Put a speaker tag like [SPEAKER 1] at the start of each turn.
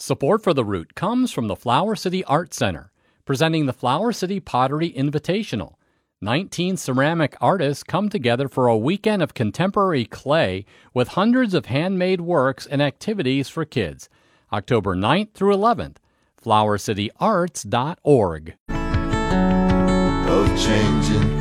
[SPEAKER 1] Support for the route comes from the Flower City Art Center, presenting the Flower City Pottery Invitational. 19 ceramic artists come together for a weekend of contemporary clay with hundreds of handmade works and activities for kids. October 9th through 11th. flowercityarts.org.
[SPEAKER 2] Of changing